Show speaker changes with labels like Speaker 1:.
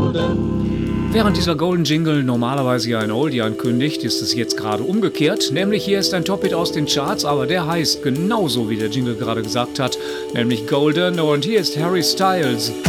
Speaker 1: Während dieser Golden Jingle normalerweise ja ein Oldie ankündigt, ist es jetzt gerade umgekehrt. Nämlich hier ist ein Top-Hit aus den Charts, aber der heißt genauso, wie der Jingle gerade gesagt hat, nämlich Golden. Und hier ist Harry Styles.